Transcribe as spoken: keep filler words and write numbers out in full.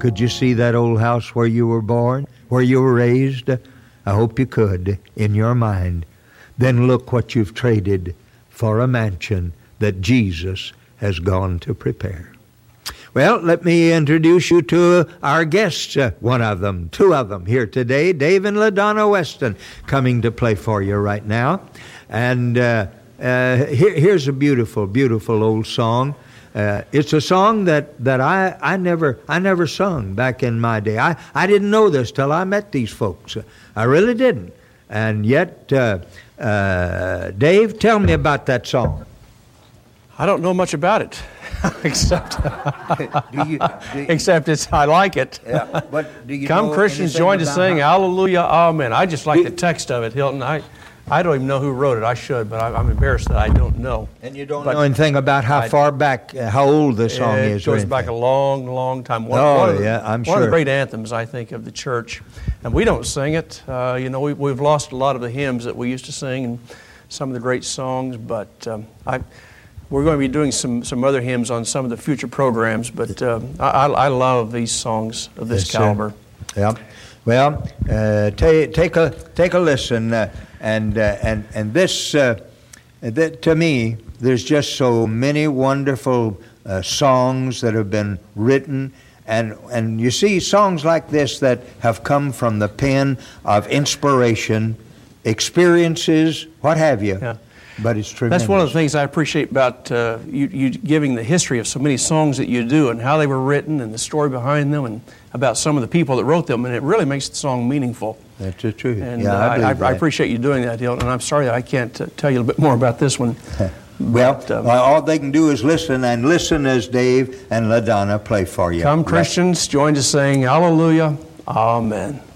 Could you see that old house where you were born, where you were raised? I hope you could, in your mind. Then look what you've traded for a mansion that Jesus has gone to prepare. Well, let me introduce you to our guests, uh, one of them, two of them here today, Dave and LaDonna Weston, coming to play for you right now. And uh, uh, here, here's a beautiful, beautiful old song. Uh, it's a song that, that I, I never I never sung back in my day. I, I didn't know this till I met these folks. I really didn't. And yet, uh, uh, Dave, tell me about that song. I don't know much about it, except do you, do you, except it's I like it. Yeah, but do you Come know Christians, join to sing how? Hallelujah, Amen. I just like Do, the text of it, Hilton. I, I don't even know who wrote it. I should, but I, I'm embarrassed that I don't know. And you don't but know anything about how I, far back, uh, how old the song it is? It goes back a long, long time. One, oh, one of the, yeah, I'm one sure. of the great anthems, I think, of the church. And we don't sing it. Uh, you know, we, we've lost a lot of the hymns that we used to sing and some of the great songs, but um, I... We're going to be doing some, some other hymns on some of the future programs, but uh, I, I love these songs of this yes, caliber. Yeah. Well, uh, take take a take a listen, uh, and uh, and and this uh, that to me, there's just so many wonderful uh, songs that have been written, and and you see songs like this that have come from the pen of inspiration, experiences, what have you. Yeah. But it's tremendous. That's one of the things I appreciate about uh, you, you giving the history of so many songs that you do and how they were written and the story behind them and about some of the people that wrote them, and it really makes the song meaningful. That's the truth. And yeah, uh, I, I, I, that. I appreciate you doing that, Hilton, and I'm sorry that I can't uh, tell you a bit more about this one. Well, but, uh, all they can do is listen, and listen as Dave and LaDonna play for you. Come Christians, join to sing Hallelujah, Amen.